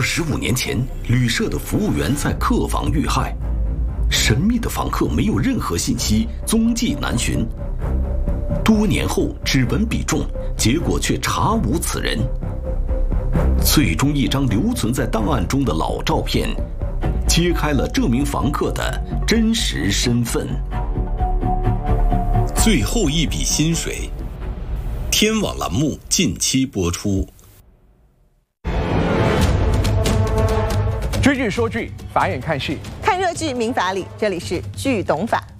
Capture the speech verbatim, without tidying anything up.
十五年前，旅社的服务员在客房遇害，神秘的房客没有任何信息，踪迹难寻。多年后，指纹比中，结果却查无此人。最终，一张留存在档案中的老照片，揭开了这名房客的真实身份。 最后一笔薪水，天网栏目近期播出。 追剧说剧，法眼看戏， 看热剧明法理，这里是剧懂法。